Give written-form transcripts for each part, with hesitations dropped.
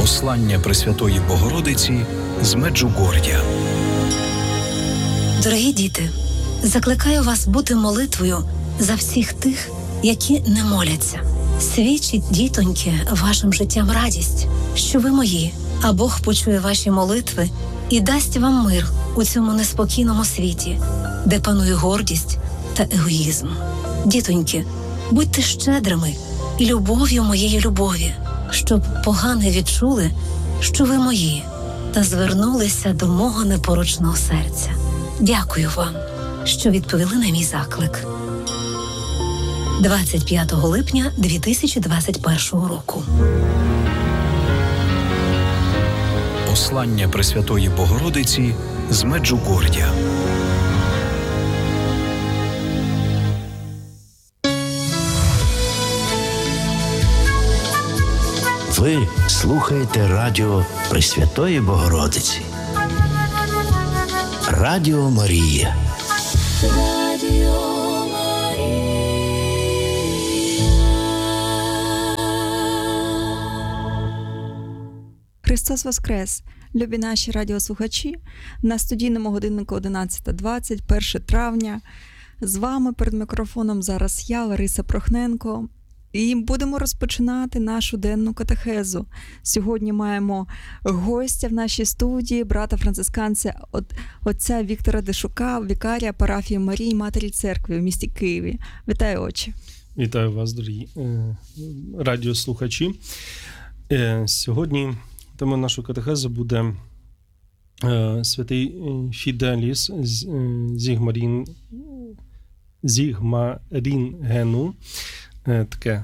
Послання Пресвятої Богородиці з Меджугор'я. Дорогі діти, закликаю вас бути молитвою за всіх тих, які не моляться. Свідчіть, дітоньки, вашим життям радість, що ви мої, а Бог почує ваші молитви і дасть вам мир у цьому неспокійному світі, де панує гордість та егоїзм. Дітоньки, будьте щедрими любов'ю моєї любові, щоб погане відчули, що ви мої, та звернулися до мого непорочного серця. Дякую вам, що відповіли на мій заклик. 25 липня 2021 року. Послання Пресвятої Богородиці з Меджугор'я. Ви слухаєте радіо Пресвятої Богородиці. Радіо Марія. Христос Воскрес! Любі наші радіослухачі! На студійному годиннику 11:20, 1 травня. З вами перед мікрофоном зараз я, Лариса Прохненко. І будемо розпочинати нашу денну катехезу. Сьогодні маємо гостя в нашій студії, брата францисканця отця Віктора Дешука, вікарія парафії Марії Матері Церкви в місті Києві. Вітаю, отче. Вітаю вас, дорогі радіослухачі. Сьогодні тема нашої катехези буде святий Фіделіс Зігмарінгену. Таке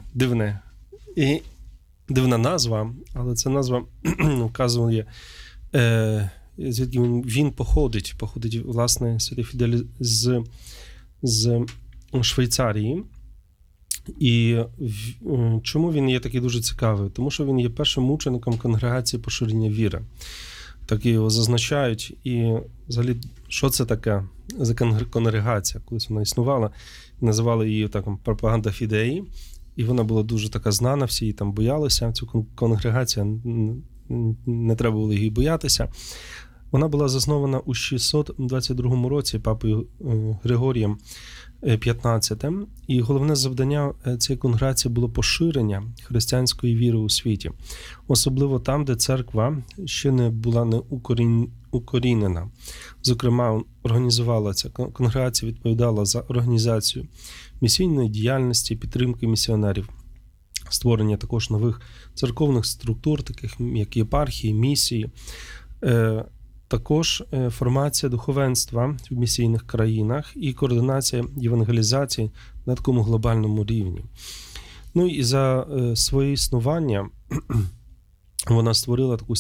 дивна назва, але ця назва вказує, звідки він походить, власне, святий Фіделіс з Швейцарії. І чому він є такий дуже цікавий? Тому що він є першим мучеником конгрегації поширення віри. Так його зазначають. І взагалі, що це таке за конгрегація? Колись вона існувала, називали її так, пропаганда фідеї. І вона була дуже така знана, всі її там боялися. Цю конгрегацію не треба було її боятися. Вона була заснована у 622 році папою Григорієм XV, і головне завдання цієї конгрегації було поширення християнської віри у світі, особливо там, де церква ще не була укорінена. Зокрема, організувала ця конгрегація, відповідала за організацію місійної діяльності, підтримки місіонерів, створення також нових церковних структур, таких як єпархії, місії, також формація духовенства в місійних країнах і координація євангелізації на такому глобальному рівні. Ну і за своє існування вона створила таку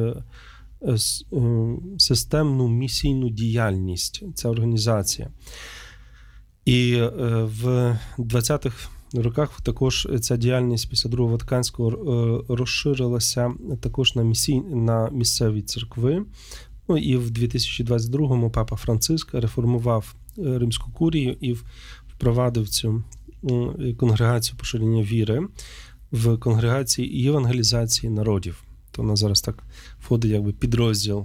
системну місійну діяльність, ця організація. І в 20-х роках також ця діяльність після Другого Ватиканського розширилася також на місцеві церкви. Ну і в 2022-му папа Франциск реформував Римську курію і впровадив цю конгрегацію поширення віри в конгрегації євангелізації народів. То вона зараз так входить якби підрозділ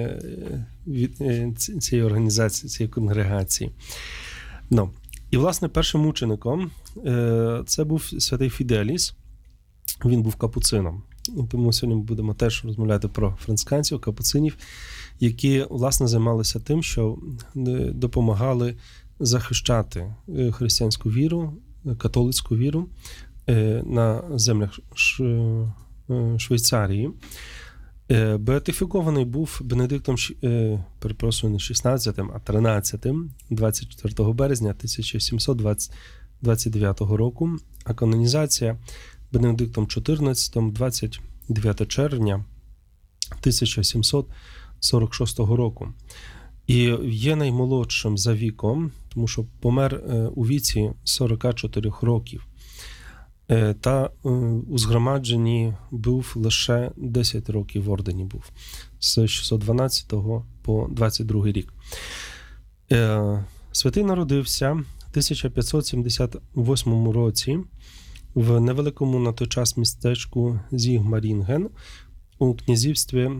цієї організації, цієї конгрегації. Ну, і, власне, першим мучеником це був святий Фіделіс. Він був капуцином. Тому сьогодні ми будемо теж розмовляти про францисканців, капуцинів, які, власне, займалися тим, що допомагали захищати християнську віру, католицьку віру на землях Швейцарії. Беатифікований був Бенедиктом, перепрошую, не 16-м, а 13-м, 24 березня 1729 року, а канонізація Бенедиктом XIV 29 червня 1746 року. І є наймолодшим за віком, тому що помер у віці 44 років. Та у згромадженні був лише 10 років в ордені був, з 612 по 22 рік. Святий народився в 1578 році в невеликому на той час містечку Зігмарінген у князівстві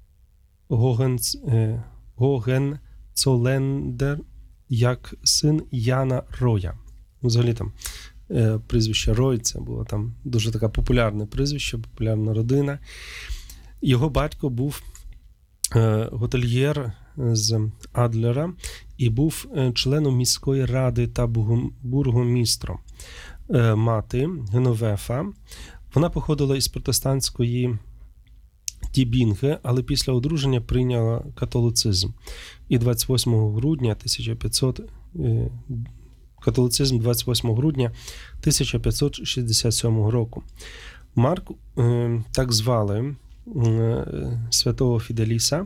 Гогенцоллендер як син Яна Роя. Взагалі там прізвище Рой, це було там дуже таке популярне прізвище, популярна родина. Його батько був готельєр з Адлера і був членом міської ради та бургомістром. Мати Геновефа, вона походила із протестантської Тібінги, але після одруження прийняла католицизм. І 28 грудня 1567 року. Марк, так звали святого Фіделіса,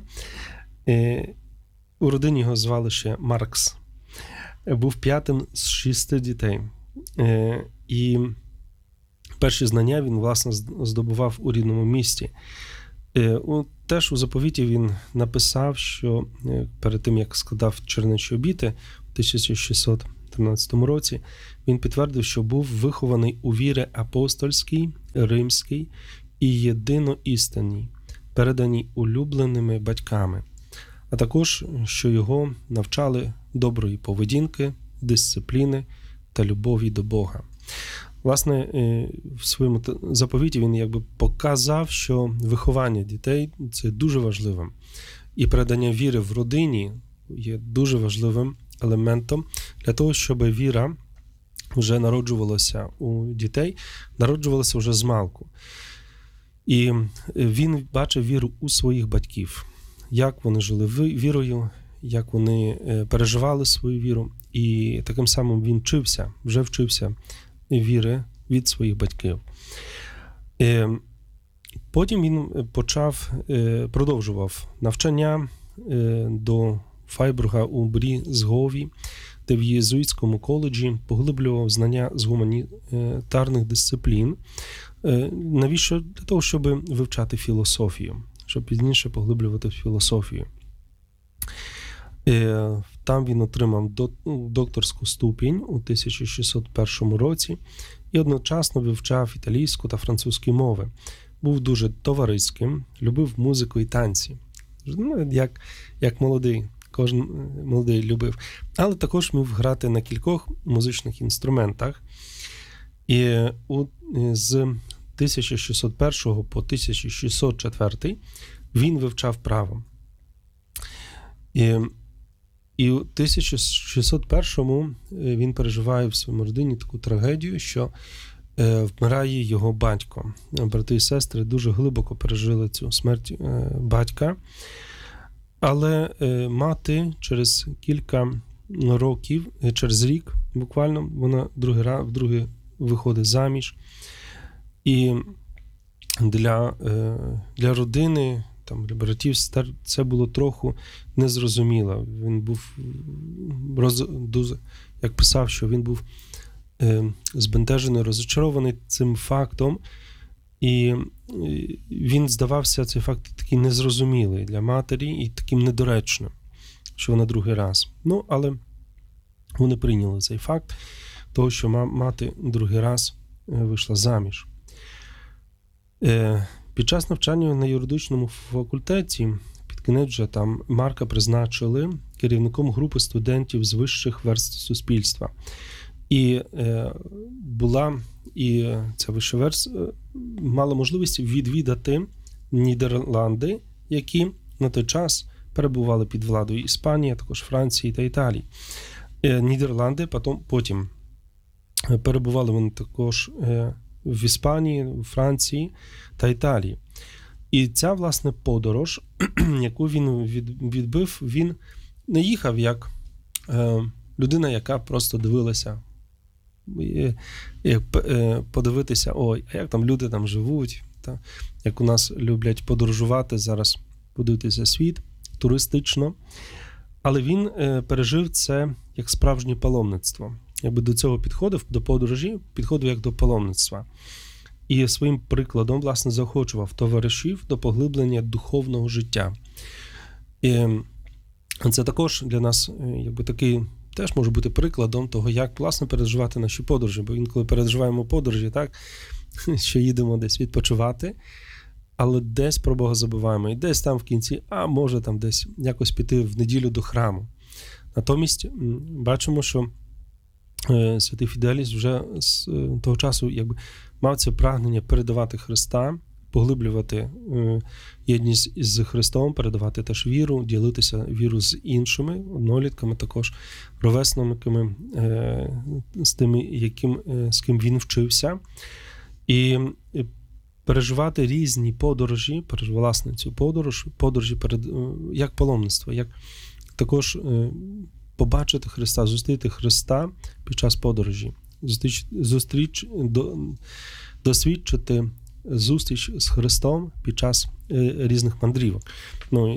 у родині його звали ще Маркс, був 5-м з 6 дітей. І перші знання він, власне, здобував у рідному місті. Теж у заповіті він написав, що перед тим, як складав чернечі обіти у 1613 році, він підтвердив, що був вихований у вірі апостольській, римській і єдиноістинній, переданій улюбленими батьками, а також, що його навчали доброї поведінки, дисципліни та любові до Бога. Власне, в своєму заповіті він якби показав, що виховання дітей – це дуже важливим. І передання віри в родині є дуже важливим елементом для того, щоб віра вже народжувалася у дітей, народжувалася вже змалку. І він бачив віру у своїх батьків, як вони жили вірою, як вони переживали свою віру. І таким самим він вже вчився віри від своїх батьків. Потім він продовжував навчання до Файбурга у Брізгові, де в єзуїтському коледжі поглиблював знання з гуманітарних дисциплін. Навіщо? Для того, щоб вивчати філософію, щоб пізніше поглиблювати філософію. Там він отримав докторську ступінь у 1601 році і одночасно вивчав італійську та французьку мови. Був дуже товариським, любив музику і танці. Як молодий, кожен молодий любив. Але також міг грати на кількох музичних інструментах. І з 1601 по 1604 він вивчав право. І у 1601-му він переживає в своєму родині таку трагедію, що вмирає його батько. Брати і сестри дуже глибоко пережили цю смерть батька. Але мати через кілька років, через рік буквально, вона вдруге виходить заміж. І для родини, там, для братів, це було трохи незрозуміло. Він був, як писав, що він був збентежений, розчарований цим фактом, і він здавався, цей факт, такий незрозумілий для матері і таким недоречним, що вона другий раз. Але вони прийняли цей факт того, що мати другий раз вийшла заміж. Під час навчання на юридичному факультеті під кінець вже там Марка призначили керівником групи студентів з вищих верств суспільства. І ця вища верства мала можливість відвідати Нідерланди, які на той час перебували під владою Іспанії, а також Франції та Італії. Нідерланди потім перебували вони також в Іспанії, у Франції та Італії. І ця, власне, подорож, яку він відбив, він не їхав як людина, яка просто дивилася, подивитися, а як там люди там живуть, як у нас люблять подорожувати зараз, подивитися світ туристично. Але він пережив це як справжнє паломництво. Якби до цього підходив, до подорожі, підходив як до паломництва. І своїм прикладом, власне, заохочував товаришів до поглиблення духовного життя. І це також для нас, якби такий, теж може бути прикладом того, як, власне, переживати наші подорожі. Бо інколи переживаємо подорожі, так, що їдемо десь відпочивати, але десь про Бога забуваємо. І десь там в кінці, а може там десь якось піти в неділю до храму. Натомість бачимо, що святий Фіделіс вже з того часу якби мав це прагнення передавати Христа, поглиблювати єдність з Христом, передавати теж віру, ділитися віру з іншими, однолітками, також ровесниками, з тими, з ким він вчився. І переживати різні подорожі, власне, цю подорожі як паломництво, як також побачити Христа, зустріти Христа під час подорожі, досвідчити зустріч з Христом під час різних мандрівок. Ну, і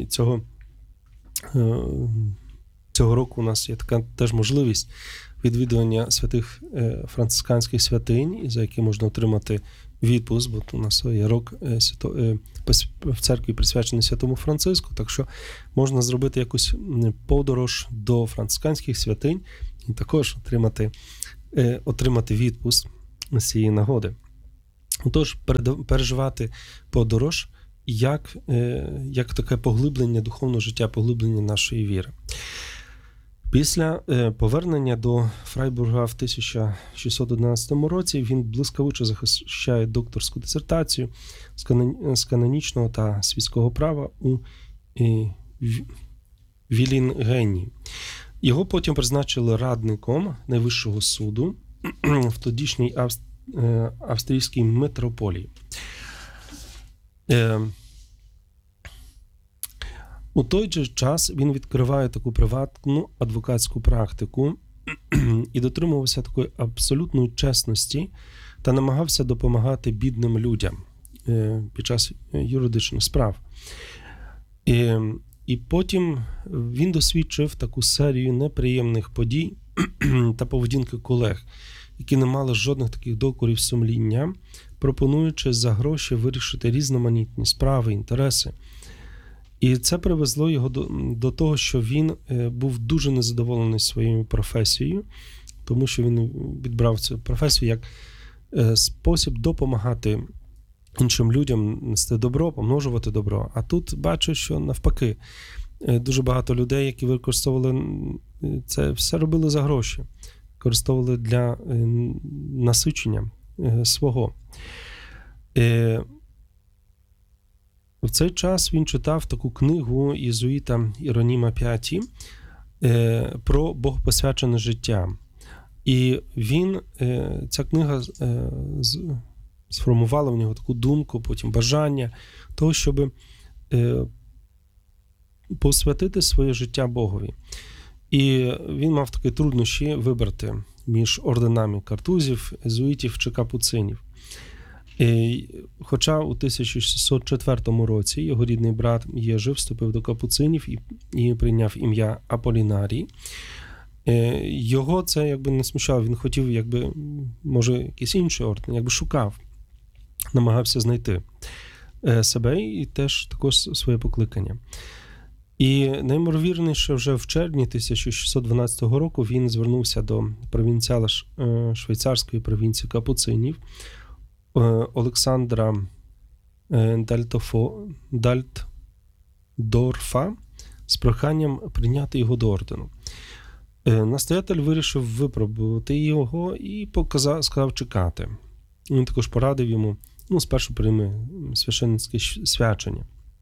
цього року у нас є така теж можливість відвідування святих францисканських святинь, за які можна отримати відпуск, бо у нас є рок в церкві присвячений Святому Франциску, так що можна зробити якусь подорож до францисканських святинь і також отримати відпуск з цієї нагоди. Отож, переживати подорож як таке поглиблення духовного життя, поглиблення нашої віри. Після повернення до Фрайбурга в 1611 році він блискавично захищає докторську дисертацію з канонічного та світського права у Вілінгені. Його потім призначили радником Найвищого суду в тодішній австрійській митрополії. У той же час він відкриває таку приватну адвокатську практику і дотримувався такої абсолютної чесності та намагався допомагати бідним людям під час юридичних справ. І потім він досвідчив таку серію неприємних подій та поведінки колег, які не мали жодних таких докорів сумління, пропонуючи за гроші вирішити різноманітні справи, інтереси. І це привезло його до того, що він був дуже незадоволений своєю професією, тому що він відбрав цю професію як спосіб допомагати іншим людям нести добро, помножувати добро. А тут бачу, що навпаки, дуже багато людей, які використовували це, все робили за гроші, використовували для насичення свого. В цей час він читав таку книгу єзуїта Іроніма П'яті про богопосвячене життя. І ця книга сформувала в нього таку думку, потім бажання того, щоб посвятити своє життя Богові. І він мав такі труднощі вибрати між орденами картузів, єзуїтів чи капуцинів. Хоча у 1604 році його рідний брат Єжи вступив до капуцинів і прийняв ім'я Аполінарій, його це якби не смущало, він хотів, може, якийсь інший орден, шукав, намагався знайти себе і теж також своє покликання. І наймовірніше, вже в червні 1612 року він звернувся до провінціала швейцарської провінції капуцинів Олександра Дальтдорфа з проханням прийняти його до ордену. Настоятель вирішив випробувати його і сказав чекати. Він також порадив йому, спершу прийми священницьке свячення.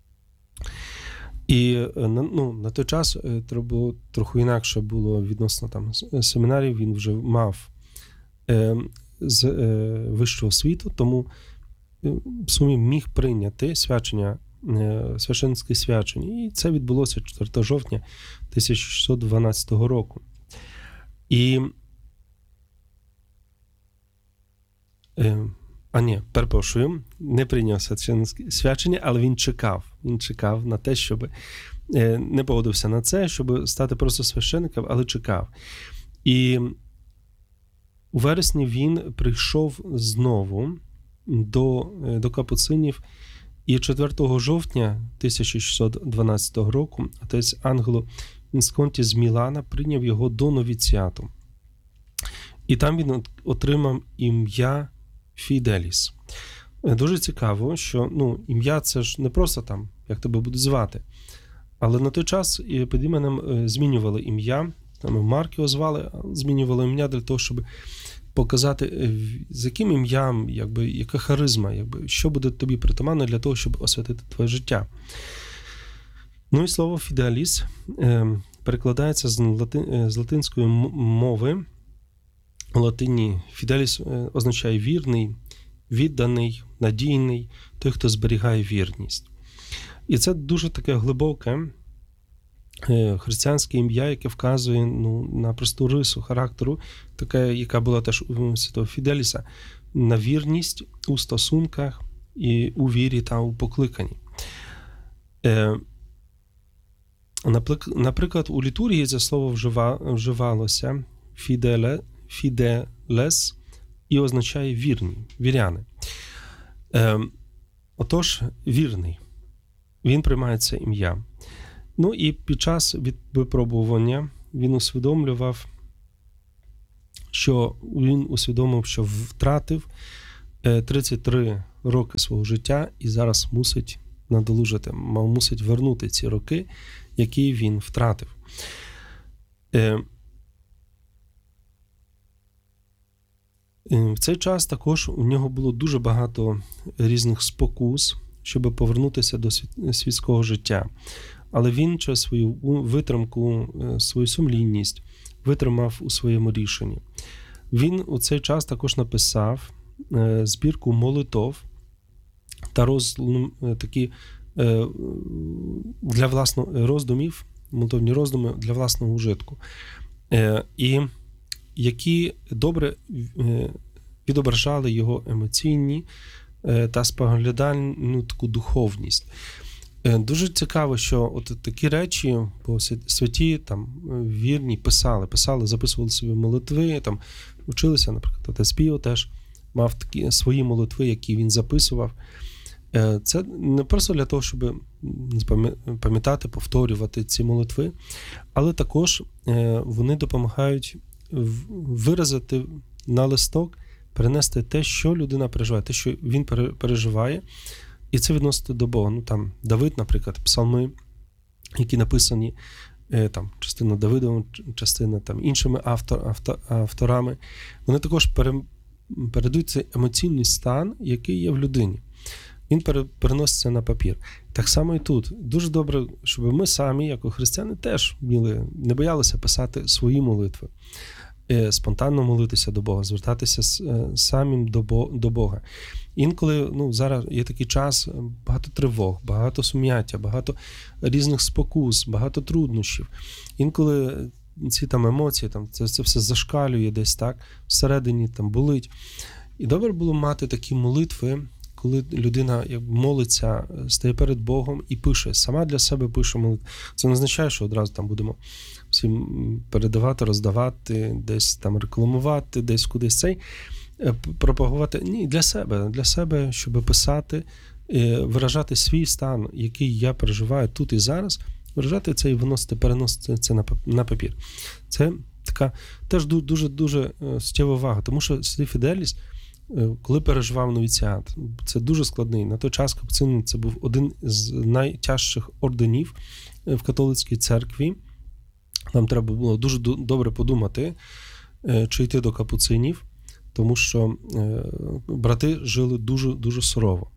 І на той час треба трохи інакше було відносно там семінарів, він вже мав з вищого освіту, тому в сумі міг прийняти священницьке свячення. І це відбулося 4 жовтня 1612 року. І перепрошую, не прийняв священницьке свячення, але він чекав на те, щоб не погодився на це, щоб стати просто священником, але чекав. І у вересні він прийшов знову до капуцинів, і 4 жовтня 1612 року отець Англо Вінсконті з Мілана прийняв його до новіціату. І там він отримав ім'я Фіделіс. Дуже цікаво, що ім'я це ж не просто там, як тебе будуть звати. Але на той час під іменем змінювали ім'я, там Марк його звали, змінювали ім'я для того, щоб показати, з яким ім'ям, яка харизма, що буде тобі притаманно для того, щоб освятити твоє життя. Ну і слово «фіделіс» перекладається з латинської мови. У латині «фіделіс» означає вірний, відданий, надійний, той, хто зберігає вірність. І це дуже таке глибоке християнське ім'я, яке вказує на просту рису характеру, таке, яка була теж у святого Фіделіса, на вірність у стосунках і у вірі та у покликанні. Наприклад, у літургії це слово вживалося «фіделес» і означає вірні, віряни. Отож, вірний. Він приймає це ім'я. Ну і під час випробування він усвідомив, що втратив 33 роки свого життя і зараз мусить надолужити, мусить вернути ці роки, які він втратив. В цей час також у нього було дуже багато різних спокус, щоб повернутися до світського життя. Але він через свою витримку, свою сумлінність витримав у своєму рішенні. Він у цей час також написав збірку молитов та такі для власного роздумів, молитовні роздуми для власного ужитку, і які добре відображали його емоційні та споглядальну таку духовність. Дуже цікаво, що от такі речі по святі, там, вірні писали, записували собі молитви, там, вчилися, наприклад, отець Піо теж мав такі свої молитви, які він записував. Це не просто для того, щоб пам'ятати, повторювати ці молитви, але також вони допомагають виразити на листок, перенести те, що людина переживає, те, що він переживає, і це відносити до Бога. Там Давид, наприклад, псалми, які написані, там, частина Давидова, частина там, іншими авторами, вони також передають цей емоційний стан, який є в людині. Він переноситься на папір. Так само і тут. Дуже добре, щоб ми самі, як християни, теж не боялися писати свої молитви, спонтанно молитися до Бога, звертатися самим до Бога. Інколи, зараз є такий час, багато тривог, багато сум'яття, багато різних спокус, багато труднощів. Інколи ці там емоції, це все зашкалює десь так, всередині там болить. І добре було мати такі молитви, коли людина молиться, стає перед Богом і пише, сама для себе пише молитву. Це не означає, що одразу там будемо всім передавати, роздавати, десь там рекламувати, десь кудись цей, пропагувати. Ні, для себе, щоб писати, виражати свій стан, який я переживаю тут і зараз, виражати це і переносити це на папір. Це така теж дуже суттєва увага, тому що святий Фіделіс, коли переживав новіціат, це дуже складний. На той час капуцин це був один з найтяжчих орденів в католицькій церкві. Нам треба було дуже добре подумати, чи йти до капуцинів, тому що брати жили дуже сурово.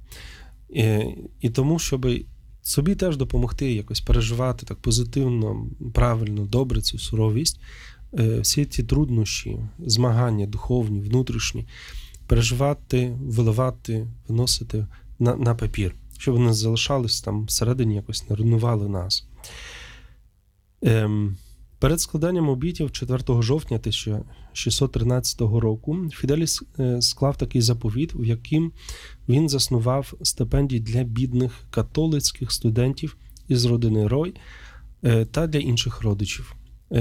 І тому, щоб собі теж допомогти якось переживати так позитивно, правильно, добре цю суровість, всі ці труднощі, змагання духовні, внутрішні, переживати, виливати, виносити на папір, щоб вони залишались там всередині, якось не руйнували нас. Перед складанням обітів 4 жовтня 1613 року Фіделіс склав такий заповіт, в яким він заснував стипендії для бідних католицьких студентів із родини Рой та для інших родичів.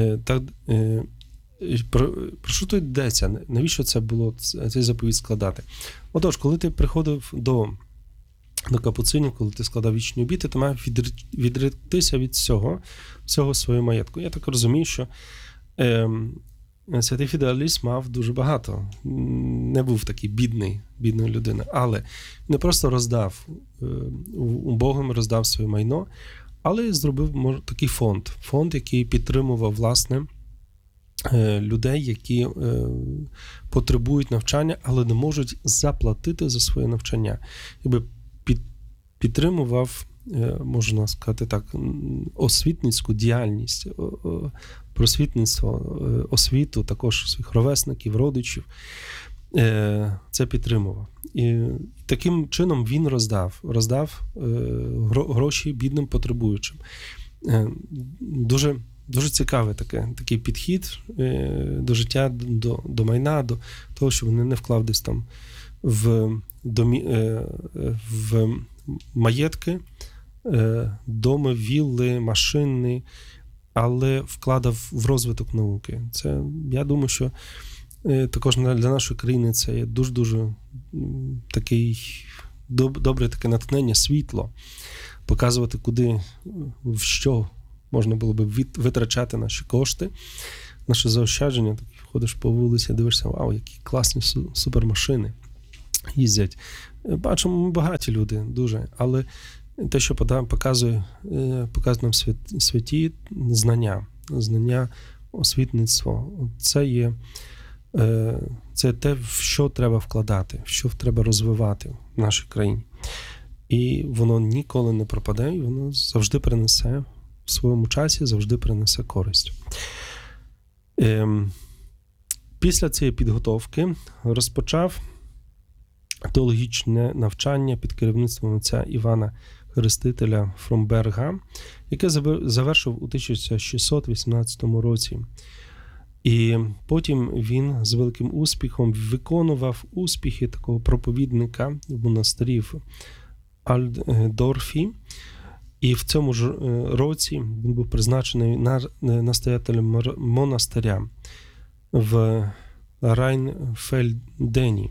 Про що тут йдеться? Навіщо це було, цей заповіт складати? Отож, коли ти приходив до капуцинів, коли ти складав вічні обіти, ти мав відректися від всього свого маєтку. Я так розумію, що святий Фіделіс мав дуже багато. Не був такий бідною людиною. Але не просто роздав убогим, роздав своє майно, але зробив такий фонд, який підтримував, власне, людей, які потребують навчання, але не можуть заплатити за своє навчання. Якби підтримував, можна сказати так, освітницьку діяльність, просвітництво, освіту, також своїх ровесників, родичів. Це підтримував. І таким чином він роздав гроші бідним потребуючим. Дуже цікавий такий підхід до життя, до майна, до того, що вони не вклав десь там в маєтки, доми, вілли, машини, але вкладав в розвиток науки. Це, я думаю, що також для нашої країни це є дуже-дуже добре таке натхнення, світло, показувати, куди, в що можна було б витрачати наші кошти, наше заощадження. Так, ходиш по вулиці, дивишся, вау, які класні супермашини їздять. Бачимо, ми багаті люди дуже, але те, що показує нам святі знання, освітництво, це те, в що треба вкладати, в що треба розвивати в нашій країні. І воно ніколи не пропаде, і воно завжди принесе в своєму часі, завжди принесе користь. Після цієї підготовки розпочав теологічне навчання під керівництвом отця Івана Хрестителя Фромберга, яке завершив у 1618 році. І потім він з великим успіхом виконував успіхи такого проповідника в монастирі в Альдорфі. І в цьому ж році він був призначений настоятелем монастиря в Райнфельдені.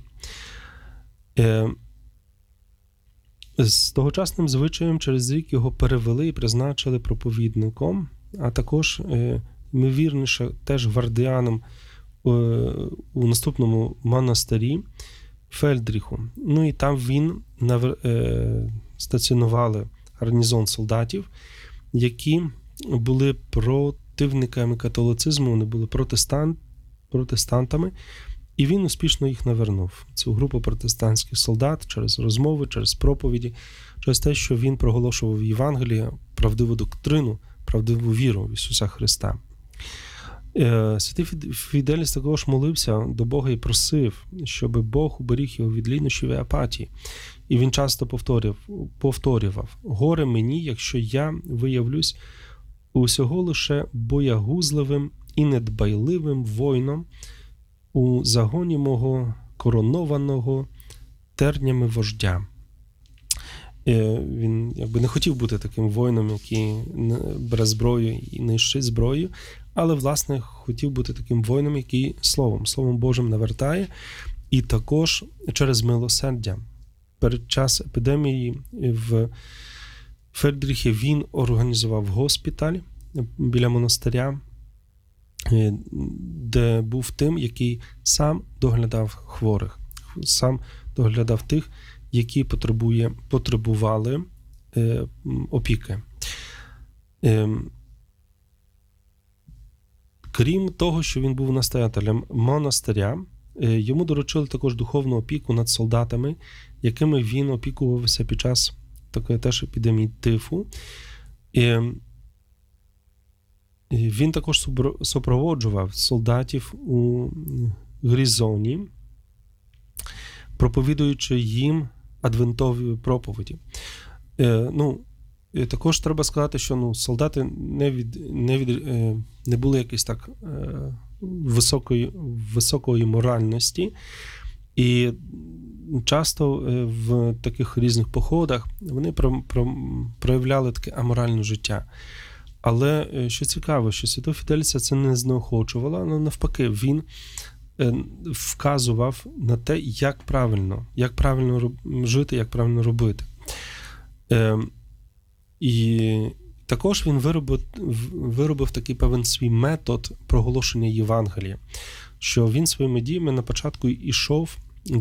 З тогочасним звичаєм через рік його перевели і призначили проповідником, а також, ймовірніше, теж гвардіаном у наступному монастирі Фельдріху. Ну і там він стаціонували гарнізон солдатів, які були противниками католицизму, вони були протестантами, і він успішно їх навернув. Цю групу протестантських солдат через розмови, через проповіді, через те, що він проголошував Євангеліє, правдиву доктрину, правдиву віру в Ісуса Христа. Святий Фіделіс також молився до Бога і просив, щоб Бог уберіг його від лінощів і апатії. І він часто повторював: «Горе мені, якщо я виявлюсь усього лише боягузливим і недбайливим воїном у загоні мого коронованого тернями вождя». Він не хотів бути таким воїном, який бере зброю і нищить зброю, але, власне, хотів бути таким воїном, який Словом Божим навертає, і також через милосердя. Перед час епідемії в Фельдріхі він організував госпіталь біля монастиря, де був тим, який сам доглядав хворих, сам доглядав тих, які потребували опіки. Крім того, що він був настоятелем монастиря, йому доручили також духовну опіку над солдатами, якими він опікувався під час такої теж епідемії тифу. Він також супроводжував солдатів у Грізоні, проповідуючи їм адвентові проповіді. Також треба сказати, що солдати не були якісь так високої моральності, і часто в таких різних походах вони проявляли таке аморальне життя. Але що цікаво, що святого Фіделіса це не знеохочувало, але навпаки, він вказував на те, як правильно жити, як правильно робити. І Також він виробив такий певен свій метод проголошення Євангелія, що він своїми діями на початку йшов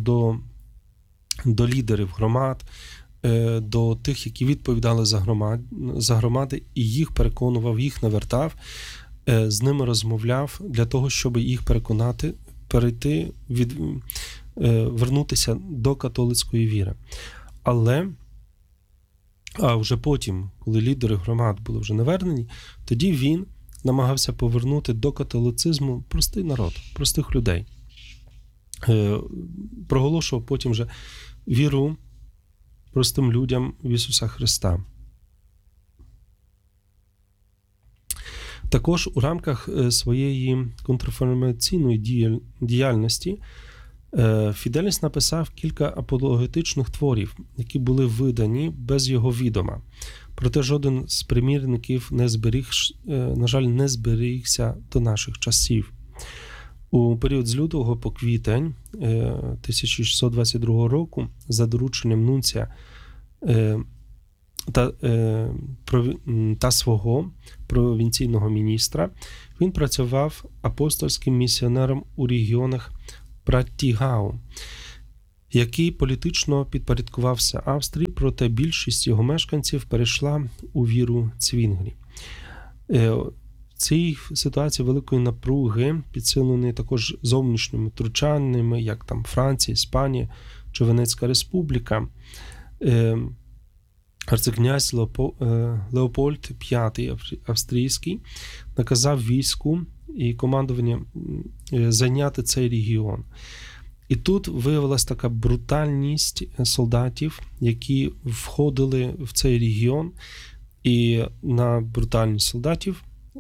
до лідерів громад, до тих, які відповідали за громади, і їх переконував, їх навертав, з ними розмовляв для того, щоб їх переконати, вернутися до католицької віри. А вже потім, коли лідери громад були вже навернені, тоді він намагався повернути до католицизму простий народ, простих людей. Проголошував потім вже віру простим людям в Ісуса Христа. Також у рамках своєї контрреформаційної діяльності Фіделіс написав кілька апологетичних творів, які були видані без його відома. Проте жоден з примірників на жаль, не зберігся до наших часів. У період з лютого по квітень 1622 року за дорученням нунція та свого провінційного міністра він працював апостольським місіонером у регіонах Братігау, який політично підпорядкувався Австрії, проте більшість його мешканців перейшла у віру цвінгрі. В цій ситуації великої напруги, підсиленої також зовнішніми втручаннями, як там Франція, Іспанія чи Венецька республіка, арцикнязь Леопольд V австрійський наказав війську і командуванню зайняти цей регіон. І тут виявилася така брутальність солдатів, які входили в цей регіон, і на брутальність солдатів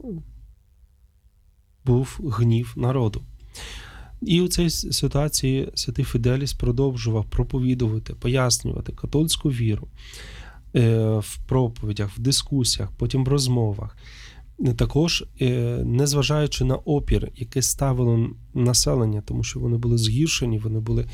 був гнів народу. І у цій ситуації святий Фіделіс продовжував проповідувати, пояснювати католицьку віру в проповідях, в дискусіях, потім в розмовах. Також, незважаючи на опір, який ставило населення, тому що вони були згіршені, вони були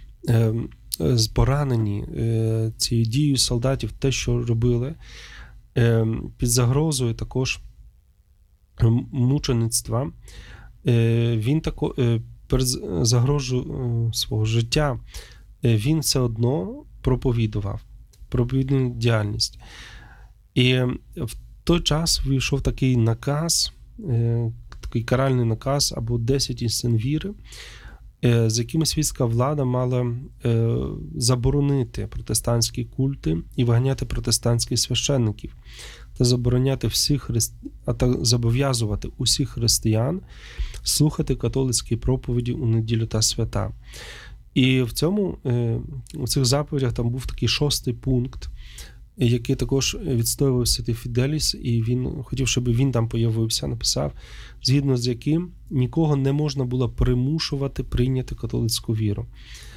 поранені цією дією солдатів, те, що робили, під загрозою також мучеництва, він перед загрозою свого життя, він все одно проповідував проповідну діяльність. І в той час вийшов такий наказ, такий каральний наказ або 10 істин віри, з якими світська влада мала заборонити протестантські культи і виганяти протестантських священників та забороняти зобов'язувати усіх християн слухати католицькі проповіді у неділю та свята. І в цих заповідях там був такий 6-й пункт, який також відстоював святий Фіделіс, і він хотів, щоб він там появився, написав, згідно з яким нікого не можна було примушувати прийняти католицьку віру.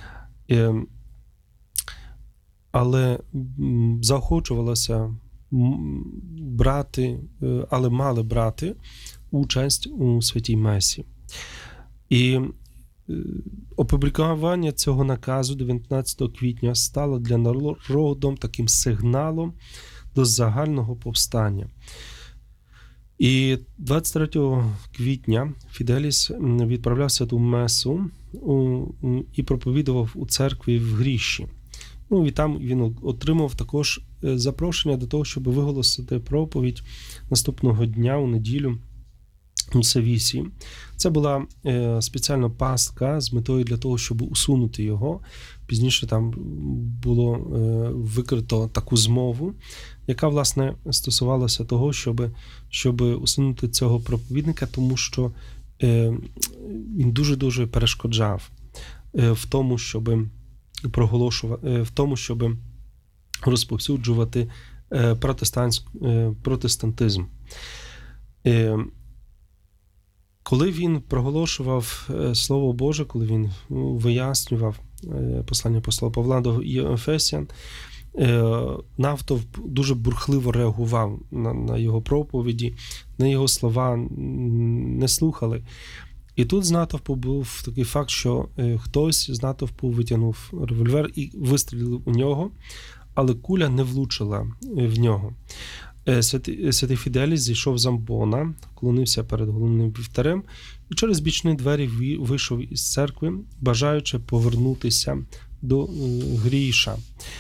Але заохочувалося мали брати участь у святій Месі. І опублікування цього наказу 19 квітня стало для народу таким сигналом до загального повстання. І 23 квітня Фіделіс відправлявся до Месу і проповідував у церкві в Гріші. І там він отримав також запрошення до того, щоб виголосити проповідь наступного дня у неділю у Севісі. Це була спеціальна пастка з метою для того, щоб усунути його. Пізніше там було викрито таку змову, яка, власне, стосувалася того, щоб усунути цього проповідника, тому що він дуже-дуже перешкоджав в тому, щоб розповсюджувати протестантизм. Коли він проголошував Слово Боже, коли він вияснював послання апостола Павла до Ефесян, натовп дуже бурхливо реагував на його проповіді, на його слова, не слухали. І тут з натовпу був такий факт, що хтось з натовпу витягнув револьвер і вистрілив у нього, але куля не влучила в нього. Святий Фіделіс зійшов з амбона, вклонився перед головним вівтарем і через бічні двері вийшов із церкви, бажаючи повернутися до Гріша.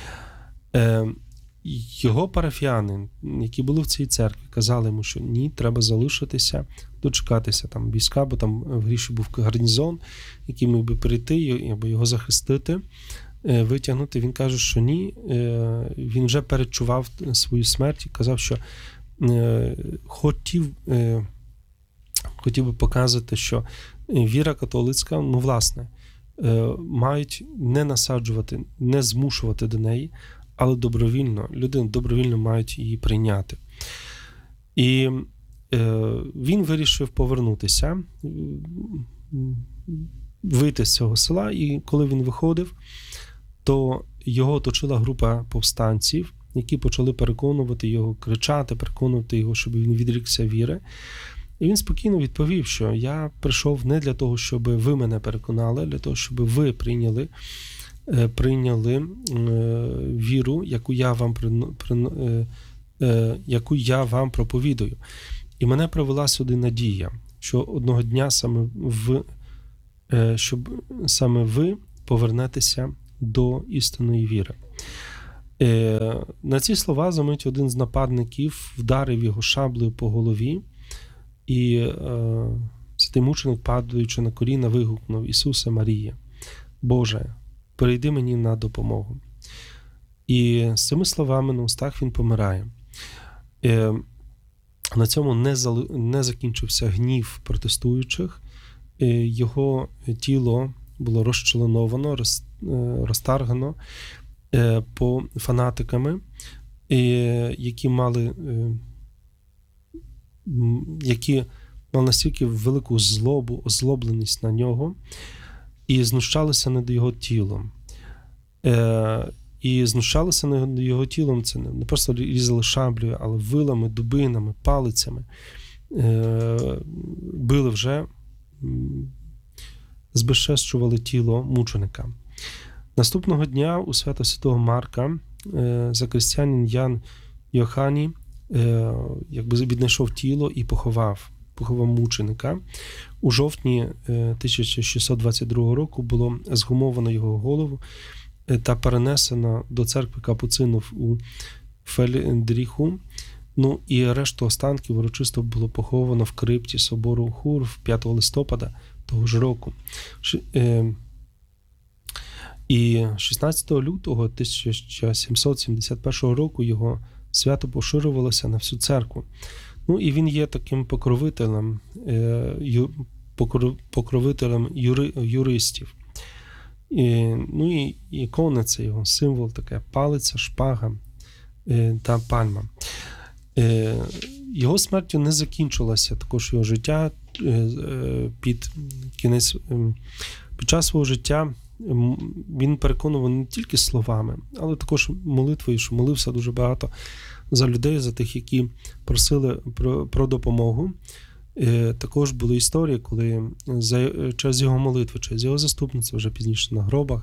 Його парафіяни, які були в цій церкві, казали йому, що ні, треба залишитися, дочекатися там війська, бо там в Гріші був гарнізон, який міг би прийти, аби його захистити, витягнути. Він каже, що ні, він вже передчував свою смерть і казав, що хотів би показати, що віра католицька, власне, мають не насаджувати, не змушувати до неї, але добровільно, люди добровільно мають її прийняти. І він вирішив повернутися, вийти з цього села, і коли він виходив, то його оточила група повстанців, які почали переконувати його, кричати, переконувати його, щоб він відрікся віри. І він спокійно відповів, що я прийшов не для того, щоб ви мене переконали, а для того, щоб ви прийняли віру, яку я вам проповідую. І мене привела сюди надія, що одного дня щоб саме ви повернетеся до істинної віри. На ці слова замить один з нападників вдарив його шаблею по голові, і святий мученик, падаючи на коліна, вигукнув: Ісусе, Марія, Боже, прийди мені на допомогу. І з цими словами на устах він помирає. На цьому не закінчився гнів протестуючих. Його тіло було розчленовано, розтаргано по фанатиками, які мали настільки велику злобу, озлобленість на нього, і знущалися над його тілом. І знущалися над його тілом, це не просто різали шаблею, але вилами, дубинами, палицями. Били вже, збезчещували тіло мученика. Наступного дня у Свято-Святого Марка закрестянин Ян Йоханні віднайшов тіло і поховав мученика. У жовтні 1622 року було згумовано його голову та перенесено до церкви капуцинів у Фельдріху. І решту останків урочисто було поховано в крипті собору Хур 5 листопада того ж року. І 16 лютого 1771 року його свято поширювалося на всю церкву. І він є таким покровителем юристів. І ікона – це його символ, така палиця, шпага та пальма. Його смертю не закінчилося також його життя. Під час свого життя він переконував не тільки словами, але також молитвою, що молився дуже багато за людей, за тих, які просили про допомогу. Також були історії, коли через його молитви, через його заступництво, вже пізніше на гробах,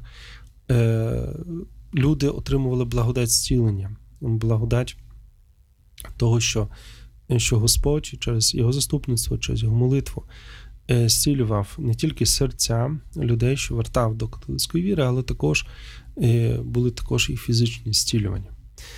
люди отримували благодать зцілення, благодать того, що Господь через його заступництво, через його молитву зцілював не тільки серця людей, що вертав до католицької віри, але також були також і фізичні зцілювання.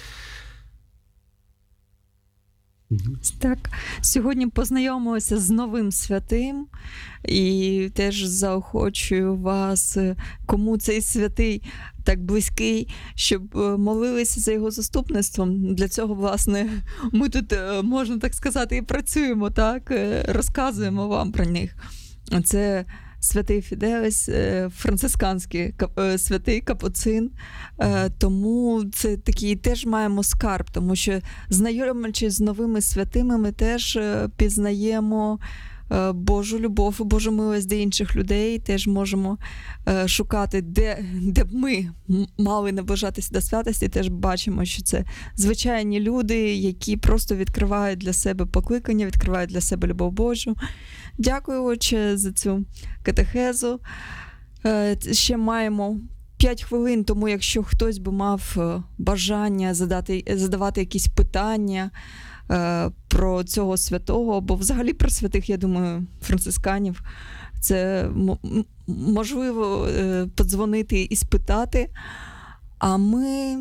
Так, сьогодні познайомилися з новим святим і теж заохочую вас, кому цей святий так близький, щоб молилися за його заступництвом. Для цього, власне, ми тут, можна так сказати, і працюємо, так, розказуємо вам про них. Це святий Фіделіс, францисканський святий капуцин, тому це такий теж маємо скарб, тому що знайомлячись з новими святими, ми теж пізнаємо Божу любов і Божу милость до інших людей, теж можемо шукати, де б ми мали наближатися до святості, теж бачимо, що це звичайні люди, які просто відкривають для себе покликання, відкривають для себе любов Божу. Дякую, Отче, за цю катехезу. Ще маємо 5 хвилин, тому якщо хтось би мав бажання задавати якісь питання про цього святого, або взагалі про святих, я думаю, францисканів, це можливо подзвонити і спитати. А ми,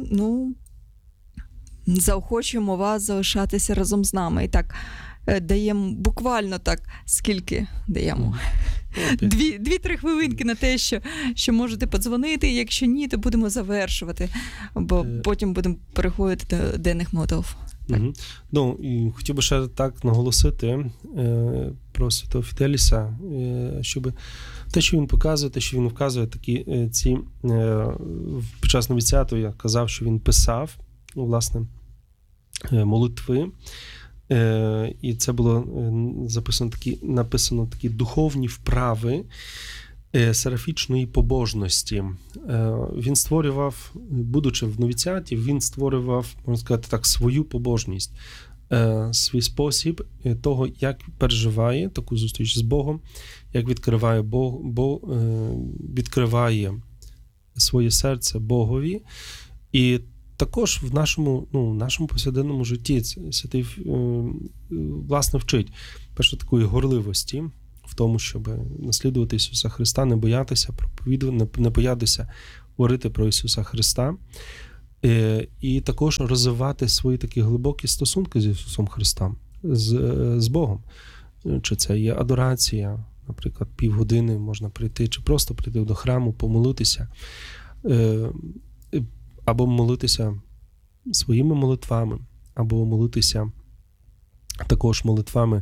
заохочуємо вас залишатися разом з нами. І так, даємо буквально так, скільки даємо? 2-3 хвилинки на те, що можете подзвонити, якщо ні, то будемо завершувати, бо потім будемо переходити до денних молитов. І хотів би ще так наголосити про святого Фіделіса, щоб те, що він показує, те, що він вказує, ці під час новіціату я казав, що він писав, власне, молитви, і це було написано такі духовні вправи серафічної побожності. Він створював, будучи в новіціаті, він створював, можна сказати так, свою побожність, свій спосіб того, як переживає таку зустріч з Богом, як відкриває відкриває своє серце Богові. І також в нашому повсякденному житті святий, власне, вчить перше такої горливості в тому, щоб наслідувати Ісуса Христа, не боятися проповідувати, не боятися говорити про Ісуса Христа, і також розвивати свої такі глибокі стосунки з Ісусом Христом, з Богом. Чи це є адорація, наприклад, півгодини можна прийти, чи просто прийти до храму, помолитися, або молитися своїми молитвами, або молитися також молитвами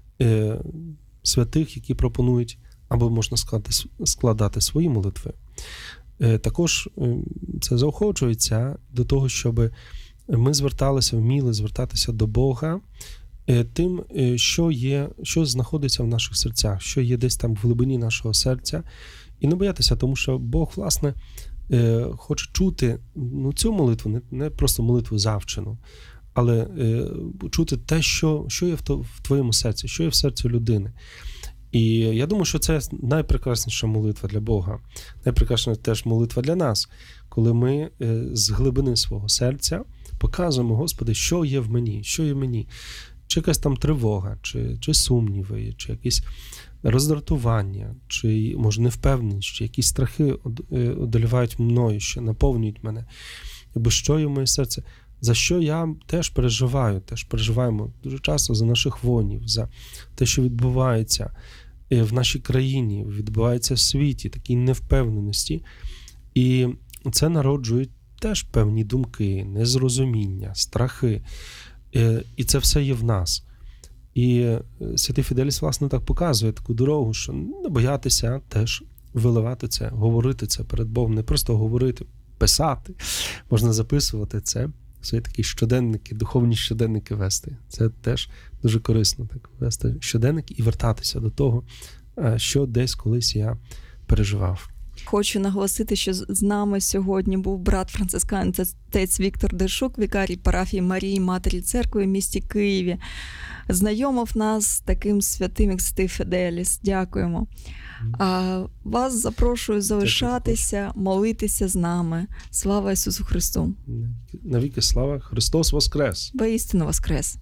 святих, які пропонують, або можна складати свої молитви. Також це заохочується до того, щоб ми вміли звертатися до Бога тим, що знаходиться в наших серцях, що є десь там в глибині нашого серця, і не боятися, тому що Бог, власне, хоче чути цю молитву, не просто молитву завчену, але чути те, що є в твоєму серці, що є в серці людини. І я думаю, що це найпрекрасніша молитва для Бога, найпрекрасніша теж молитва для нас, коли ми з глибини свого серця показуємо, Господи, що є в мені, чи якась там тривога, чи сумніви, чи якісь роздратування, чи, може, невпевненість, чи якісь страхи одолівають мною, що наповнюють мене. Бо що є в моє серце? За що я теж переживаємо дуже часто за наших воїнів, за те, що відбувається в нашій країні, відбувається в світі, такій невпевненості. І це народжує теж певні думки, незрозуміння, страхи. І це все є в нас. І святий Фіделіс, власне, так показує таку дорогу, що не боятися теж виливати це, говорити це перед Богом, не просто говорити, писати, можна записувати це, свої такі щоденники, духовні щоденники вести. Це теж дуже корисно, так вести щоденник і вертатися до того, що десь колись я переживав. Хочу наголосити, що з нами сьогодні був брат францисканець отець Віктор Дершук, вікарій парафії Марії Матері Церкви в місті Києві. Знайомив нас з таким святим, як святий Фіделіс. Дякуємо. А вас запрошую залишатися, молитися з нами. Слава Ісусу Христу! Навіки слава! Христос воскрес! Воістину воскрес!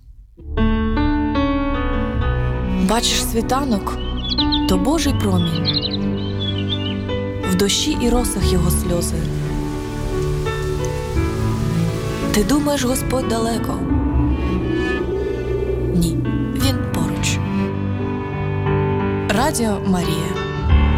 Бачиш світанок, то Божий промінь. В дощі і росах його сльози. Ти думаєш, Господь далеко? Ні, він поруч. Радіо Марія.